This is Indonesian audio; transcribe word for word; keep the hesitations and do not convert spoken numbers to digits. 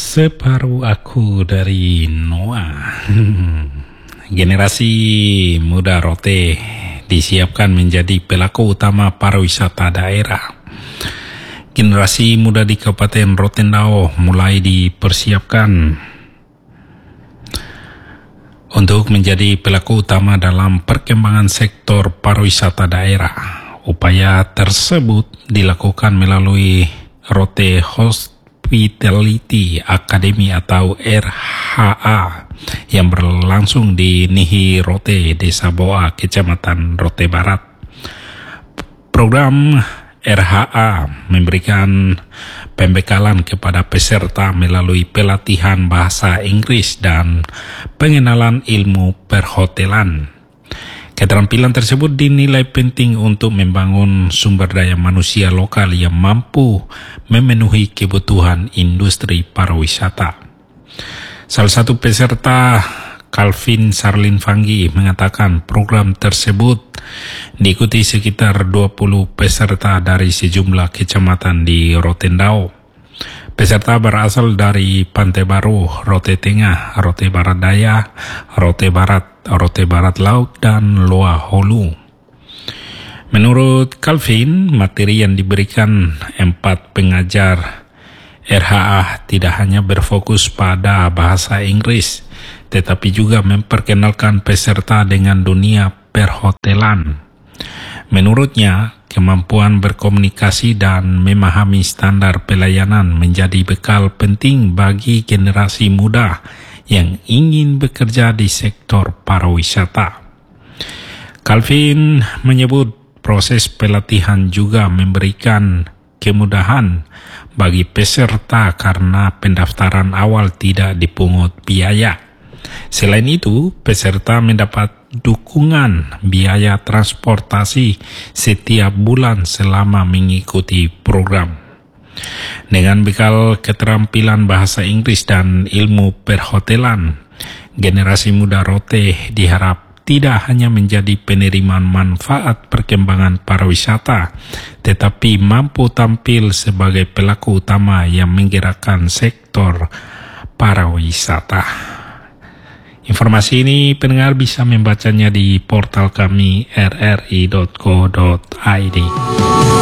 Separuh aku dari Noah. Generasi muda Rote disiapkan menjadi pelaku utama pariwisata daerah. Generasi muda di Kabupaten Rotendao mulai dipersiapkan untuk menjadi pelaku utama dalam perkembangan sektor pariwisata daerah. Upaya tersebut dilakukan melalui Rote Hospitality Academy atau R H A yang berlangsung di Nihi Rote, Desa Boa, Kecamatan Rote Barat. Program R H A memberikan pembekalan kepada peserta melalui pelatihan bahasa Inggris dan pengenalan ilmu perhotelan. Keterampilan tersebut dinilai penting untuk membangun sumber daya manusia lokal yang mampu memenuhi kebutuhan industri pariwisata. Salah satu peserta, Calvin Sarlin Fanggi, mengatakan program tersebut diikuti sekitar dua puluh peserta dari sejumlah kecamatan di Rotendao. Peserta berasal dari Pantai Baru, Rote Tengah, Rote Barat Daya, Rote Barat, Rote Barat Laut, dan Loa Holu. Menurut Calvin, materi yang diberikan empat pengajar R H A tidak hanya berfokus pada bahasa Inggris, tetapi juga memperkenalkan peserta dengan dunia perhotelan. Menurutnya, kemampuan berkomunikasi dan memahami standar pelayanan menjadi bekal penting bagi generasi muda yang ingin bekerja di sektor pariwisata. Calvin menyebut proses pelatihan juga memberikan kemudahan bagi peserta karena pendaftaran awal tidak dipungut biaya. Selain itu, peserta mendapat dukungan biaya transportasi setiap bulan selama mengikuti program. Dengan bekal keterampilan bahasa Inggris dan ilmu perhotelan, generasi muda Rote diharap tidak hanya menjadi penerima manfaat perkembangan pariwisata, tetapi mampu tampil sebagai pelaku utama yang menggerakkan sektor pariwisata. Informasi ini pendengar bisa membacanya di portal kami r r i dot co dot i d.